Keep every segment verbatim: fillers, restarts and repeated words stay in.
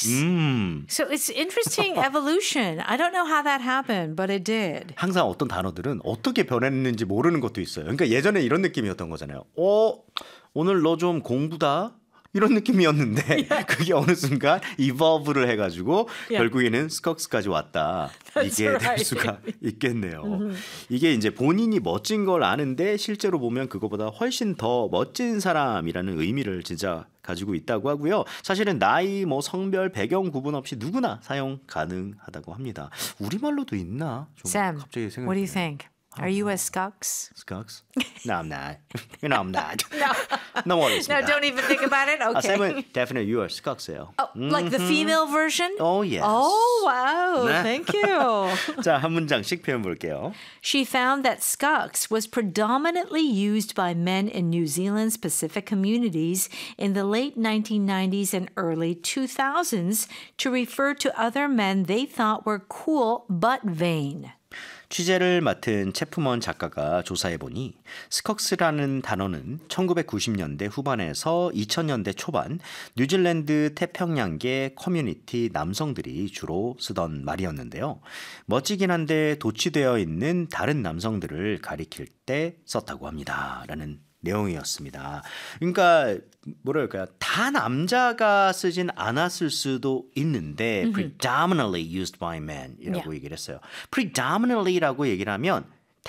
음. So it's interesting evolution. I don't know how that happened, but it did. 항상 어떤 단어들은 어떻게 변했는지 모르는 것도 있어요. 그러니까 예전에 이런 느낌이었던 거잖아요. 어, 오늘 너 좀 공부다? 이런 느낌이었는데 Yeah. 그게 어느 순간 evolve를 해가지고 Yeah. 결국에는 스컥스까지 왔다. That's 이게 될 right. 수가 있겠네요. 이게 이제 본인이 멋진 걸 아는데 실제로 보면 그거보다 훨씬 더 멋진 사람이라는 의미를 진짜 가지고 있다고 하고요. 사실은 나이, 뭐 성별, 배경 구분 없이 누구나 사용 가능하다고 합니다. 우리말로도 있나? 좀 Sam, 갑자기 생각이 what do you 드네요. think? Are you a Skux? Skux? No, I'm not. You know, I'm not. No. No worries. No, don't even think about it. 아, Okay. 쌤은 definitely you are Skux예요. Oh, like the female version? Oh, yes. Oh, wow. 네. Thank you. 자, 한 문장씩 표현 볼게요. She found that Skux was predominantly used by men in New Zealand's Pacific communities in the late nineteen nineties and early two thousands to refer to other men they thought were cool but vain. 취재를 맡은 체프먼 작가가 조사해보니 스컥스라는 단어는 천구백구십 년대 후반에서 이천 년대 초반 뉴질랜드 태평양계 커뮤니티 남성들이 주로 쓰던 말이었는데요. 멋지긴 한데 도취되어 있는 다른 남성들을 가리킬 때 썼다고 합니다. 라는 내용이었습니다. 그러니까 뭐랄까요? 다 남자가 쓰진 않았을 수도 있는데 mm-hmm. predominantly used by men이라고 Yeah. 얘기를 했어요. predominantly라고 얘기를 하면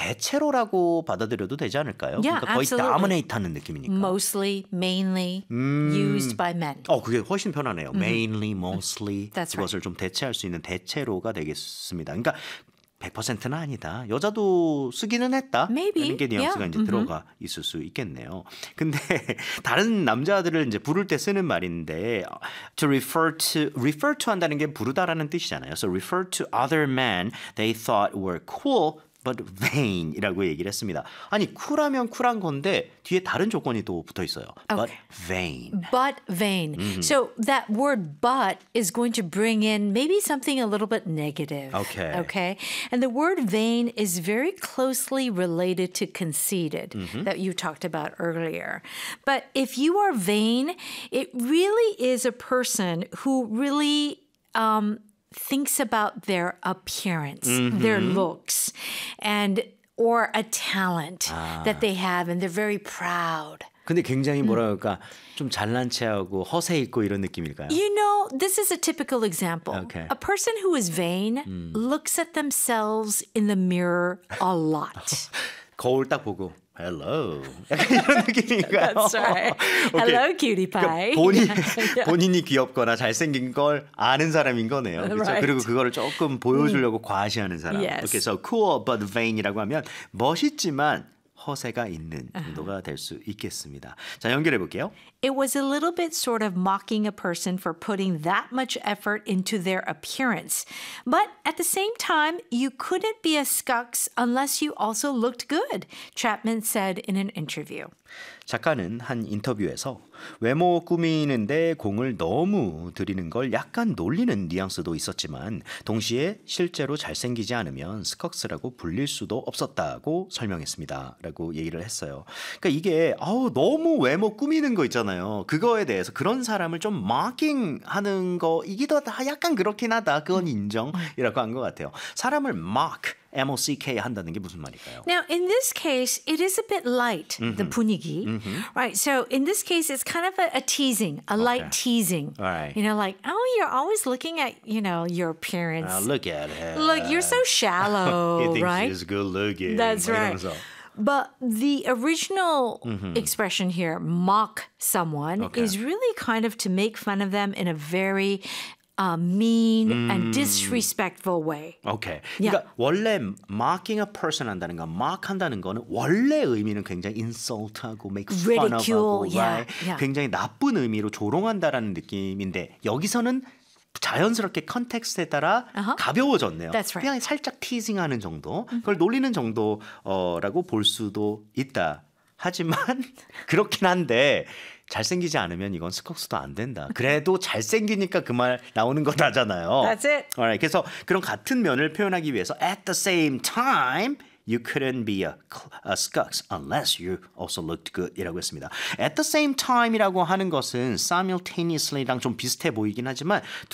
대체로라고 받아들여도 되지 않을까요? Yeah, 그러니까 거의 absolutely. dominate하는 느낌이니까. Mostly, mainly used by men. 어, 그게 훨씬 편하네요. Mm-hmm. mainly, mostly That's 그것을 right. 좀 대체할 수 있는 대체로가 되겠습니다. 그러니까 백 퍼센트는 아니다. 여자도 쓰기는 했다. Maybe. 이런 게 뉘앙스가 Yeah. 이제 들어가 있을 수 있겠네요. 근데 다른 남자들을 이제 부를 때 쓰는 말인데 to refer to refer to 한다는 게 부르다라는 뜻이잖아요. So refer to other men they thought were cool but vain이라고 얘기를 했습니다. 아니 쿨하면 쿨한 건데 뒤에 다른 조건이 또 붙어 있어요. But Okay. vain. But vain. Mm-hmm. So that word but is going to bring in maybe something a little bit negative. Okay. Okay. And the word vain is very closely related to conceited Mm-hmm. that you talked about earlier. But if you are vain, it really is a person who really um, thinks about their appearance, Mm-hmm. their looks, and or a talent Ah. that they have, and they're very proud. 근데 굉장히 뭐라 그럴까 좀 잘난 체하고 허세 있고 이런 느낌일까요? You know, this is a typical example. Okay. A person who is vain looks at themselves in the mirror a lot. 거울 딱 보고 hello 약간 이런 느낌인가요? That's right. 오케이. Hello, cutie pie. 그러니까 본인, 본인이 귀엽거나 잘생긴 걸 아는 사람인 거네요. 그렇죠? Right. 그리고 그거를 조금 보여주려고 과시하는 사람. Yes. 이렇게 해서 cool but vain이라고 하면 멋있지만 허세가 있는 정도가 될 수 있겠습니다. 자, 연결해 볼게요. It was a little bit sort of mocking a person for putting that much effort into their appearance. But at the same time, you couldn't be a Skux unless you also looked good, Chapman said in an interview. 작가는 한 인터뷰에서 외모 꾸미는데 공을 너무 들이는 걸 약간 놀리는 뉘앙스도 있었지만 동시에 실제로 잘생기지 않으면 스컥스라고 불릴 수도 없었다고 설명했습니다. 라고 얘기를 했어요. 그러니까 이게 아우 너무 외모 꾸미는 거 있잖아요. 그거에 대해서 그런 사람을 좀 mocking 하는 거 이게 더 약간 그렇긴 하다. 그건 인정이라고 한 것 같아요. 사람을 mock M O C K 한다는 게 무슨 말일까요? Now, in this case, it is a bit light, the 분위기, right? So in this case, it's kind of a, a teasing, a light teasing. Right. You know, like, oh, you're always looking at, you know, your appearance. Uh, look at her. Look, you're so shallow, You think right? she's good looking. That's 막 right. 이러면서. But the original expression here, mock someone, Okay. is really kind of to make fun of them in a very uh, mean and disrespectful way. 오케이. Yeah. 그러니까 원래 mocking a person 한다는 거, mock 한다는 거는 원래 의미는 굉장히 insult하고 make fun of 하고, Ridicule, yeah, right? yeah. 굉장히 나쁜 의미로 조롱한다라는 느낌인데 여기서는 자연스럽게 컨텍스트에 따라 Uh-huh. 가벼워졌네요. That's right. 그냥 살짝 티징하는 정도, 그걸 놀리는 정도라고 볼 수도 있다. 하지만 그렇긴 한데 잘생기지 않으면 이건 스컥스도 안 된다. 그래도 잘생기니까 그 말 나오는 거다잖아요. That's it. Alright, 그래서 그런 같은 면을 표현하기 위해서 at the same time you couldn't be a, a skux unless you also looked good 이라고 했습니다. At the same time이라고 하는 것은 simultaneously랑 좀 비슷해 보이긴 하지만